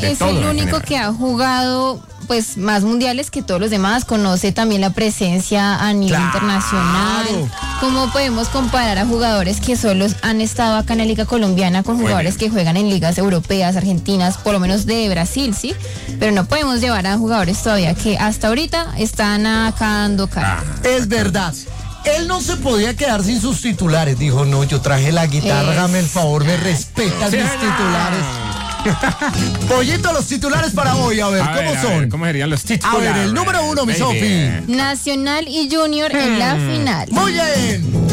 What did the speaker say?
es el único que ha jugado pues más mundiales que todos los demás, conoce también la presencia a nivel internacional. ¿Cómo podemos comparar a jugadores que solo han estado acá en la Liga Colombiana con jugadores que juegan en ligas europeas, argentinas, por lo menos de Brasil, sí? Pero no podemos llevar a jugadores todavía que hasta ahorita están acá dando cara. Es verdad. Él no se podía quedar sin sus titulares. Dijo, no, yo traje la guitarra, hágame el favor, me respetan mis titulares. Pollito, los titulares para hoy, a ver, ¿cómo son? ¿Cómo serían los titulares? A ver, el número 1, mi Sofi. Nacional y Junior en la final. Muy bien.